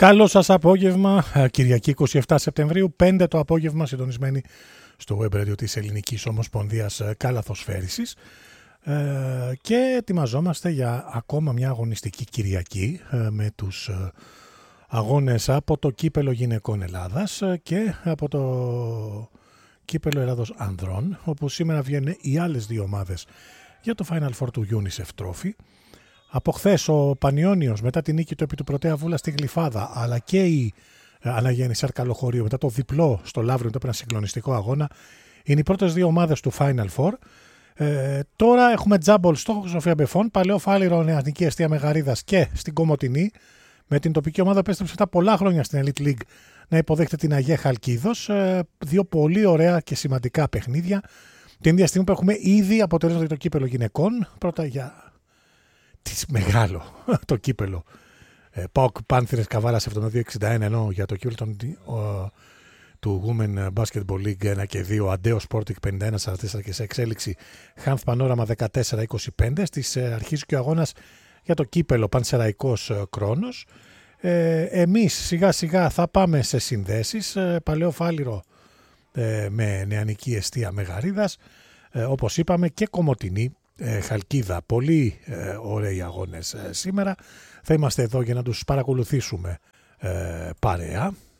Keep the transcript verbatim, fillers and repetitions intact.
Καλό σας απόγευμα, Κυριακή είκοσι επτά Σεπτεμβρίου, πέντε το απόγευμα, συντονισμένοι στο web radio της Ελληνικής Ομοσπονδίας Καλαθοσφαίρισης ε, και ετοιμαζόμαστε για ακόμα μια αγωνιστική Κυριακή ε, με τους ε, αγώνες από το Κύπελλο Γυναικών Ελλάδας και από το Κύπελλο Ελλάδος Ανδρών, όπου σήμερα βγαίνουν οι άλλες δύο ομάδες για το Final Four του UNICEF Trophy. Από χθες ο Πανιώνιος μετά την νίκη του επί του Πρωτέα Βούλα στη Γλυφάδα, αλλά και η αναγέννηση Αρκαλοχωρίου μετά το διπλό στο Λαύριο, το ένα συγκλονιστικό αγώνα, είναι οι πρώτες δύο ομάδες του Final Four. Ε, τώρα έχουμε τζάμπολ στο Σοφία Μπεφών, Παλαιό Φάληρο, Νεανική Εστία Μεγαρίδας και στην Κομοτηνή, με την τοπική ομάδα που επέστρεψε μετά πολλά χρόνια στην Elite League να υποδέχεται την Αγία Χαλκίδος. Ε, δύο πολύ ωραία και σημαντικά παιχνίδια. Την ίδια στιγμή που έχουμε ήδη αποτελέσματα για το Κύπελλο Γυναικών. Πρώτα για τις μεγάλο το Κύπελλο. Ε, ΠΑΟΚ Πάνθυρες Καβάλας εβδομήντα δύο εξήντα ένα, ενώ για το Κύπελλο του Women Basketball League ένα και δύο, Αντέο Sporting πενήντα ένα σαράντα τέσσερα και σε εξέλιξη, Χανθ Πανόραμα δεκατέσσερα είκοσι πέντε. Στις ε, αρχίζει και ο αγώνας για το Κύπελλο Πανσεραϊκός ε, Κρόνος. Ε, εμείς σιγά σιγά θα πάμε σε συνδέσεις. Ε, Παλαιό Φάληρο ε, με Νεανική Εστία Μεγαρίδας, ε, όπως είπαμε, και Κομοτηνή ε, Χαλκίδα. Πολύ ε, ωραίοι αγώνες ε, σήμερα. Θα είμαστε εδώ για να τους παρακολουθήσουμε ε, παρέα.